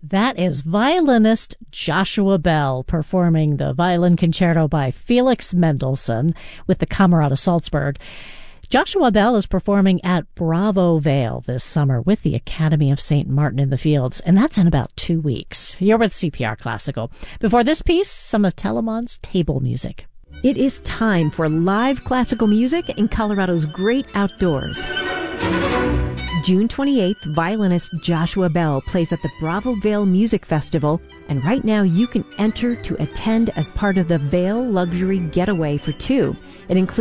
That is violinist Joshua Bell performing the Violin Concerto by Felix Mendelssohn with the Camerata Salzburg. Joshua Bell is performing at Bravo Vale this summer with the Academy of St. Martin in the Fields, and that's in about 2 weeks. You're with CPR Classical. Before this piece, some of Telemann's table music. It is time for live classical music in Colorado's great outdoors. June 28th, violinist Joshua Bell plays at the Bravo Vale Music Festival, and right now you can enter to attend as part of the Vale Luxury Getaway for two. It includes